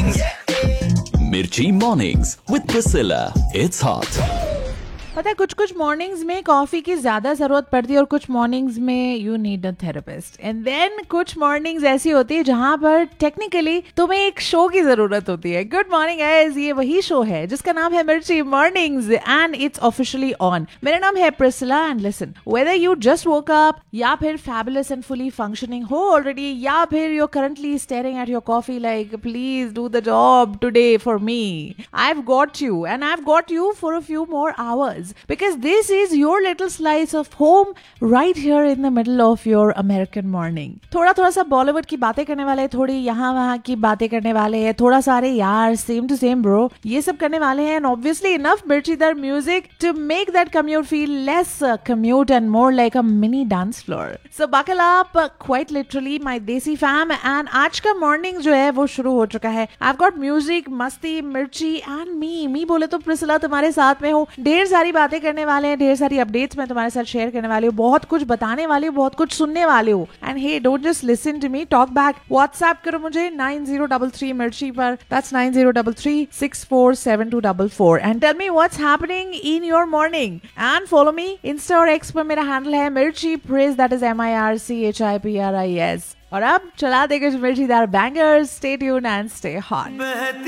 Mirchi Mornings with Priscilla. It's hot. पता है कुछ कुछ मॉर्निंग्स में कॉफी की ज्यादा जरूरत पड़ती है और कुछ मॉर्निंग्स में you need a therapist and then कुछ मॉर्निंग्स ऐसी होती है जहां पर टेक्निकली तुम्हें एक शो की जरूरत होती है. गुड मॉर्निंग गाइस, ये वही शो है जिसका नाम है मिर्ची mornings and it's officially on. मेरा नाम है Priscilla and listen, whether you just woke up या फिर फैबुलस एंड फुली फंक्शनिंग हो ऑलरेडी या फिर you currently staring at your coffee like please do the job today for me, I have got you and I have got you for a few more hours. Because this is your little slice of home right here in the middle of your American morning. थोड़ा सा बॉलीवुड की बातें करने वाले हैं, थोड़ी यहाँ वहाँ की बातें करने वाले हैं, थोड़ा सारे यार सेम टू सेम ब्रो ये सब करने वाले हैं. And obviously enough मिर्चीदार music to make that commute feel less commute and more like a mini dance floor. So buckle up, quite literally my desi fam. And आज का morning जो है वो शुरू हो चुका है. I've got music, मस्ती, मिर्ची and me बोले तो प्रिसिला तुम्हारे साथ में हो. ढेर सारी बातें करने वाले हैं, ढेर सारी अपडेट्स मैं तुम्हारे साथ शेयर करने वाली हूँ, बहुत कुछ बताने वाली हूँ, बहुत कुछ सुनने वाली हूँ. And hey don't just listen to me, talk back. WhatsApp करो मुझे 9033 मिर्ची पर, that's 9033 647244 and tell me what's happening in your morning. And follow me Insta और एक्स पर, मेरा हैंडल है मिर्ची प्रिस, दैट इज MIRCHIPRIS. और अब चला देगा मिर्चीदार bangers. Stay tuned and stay hot.